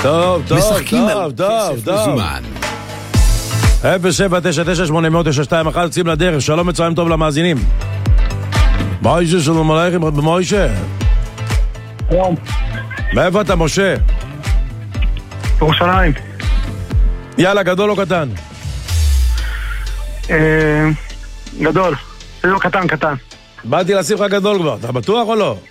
טוב, טוב, משחקים על טוב, כסף טוב. מזומן. 079980921 יוצאים לדרך. שלום, מצוין טוב למאזינים. מוישה, שלום עליכם, מוישה. שלום. מאיפה אתה, משה? ירושלים. יאללה, גדול או קטן? גדול. זה לא קטן, קטן. באתי לשים לך גדול כבר, אתה בטוח או לא?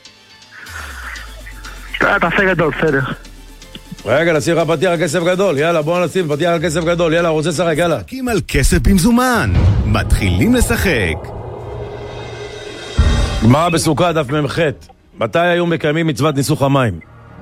תעשה גדול, בסדר. רגע, נשים לך פתיח על כסף גדול. יאללה, בואו נשים פתיח על כסף גדול. יאללה, רוצה לשחק, יאללה. משחקים על כסף במזומן. מתחילים לשחק. גמרא בסוכה דף מ"ח. מתי היו מקיימים מצוות ניסוך המים?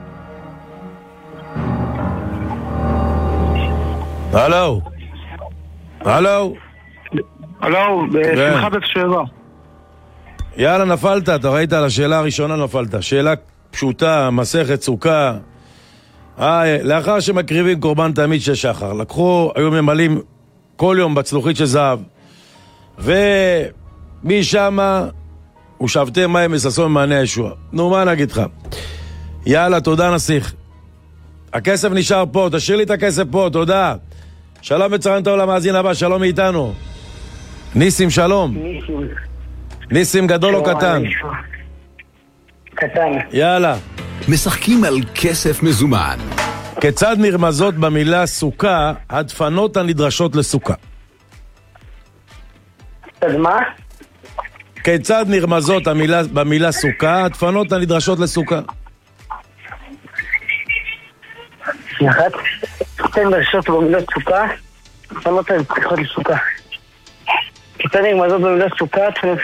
הלו? הלו? הלו, בשמחת התשערה. יאללה, נפלת, אתה ראית על השאלה הראשונה נפלת. שאלה פשוטה, מסכת סוכה. לאחר שמקריבים קורבן תמיד של שחר, לקחו, היו ממלאים כל יום בצלוחית של זהב, ומשם ושבתם מים וששון ממעייני הישועה. נו, מה נגיד לך? יאללה, תודה נסיך. הכסף נשאר פה, תשאיר לי את הכסף פה, תודה. שלום וצהריים טוב למאזין הבא, שלום מאיתנו. ניסים, שלום. ניסים גדול או קטן? קטן. יאללה. משחקים על כסף מזומן. כיצד נרמזות במילה סוכה הדפנות הנדרשות לסוכה? אז מה? כיצד נרמזות במילה סוכה הדפנות הנדרשות לסוכה? שנחת. תן דרשות במילה סוכה. תפנות הן צריכות לסוכה. כיצד נרמזות במילה סוכה?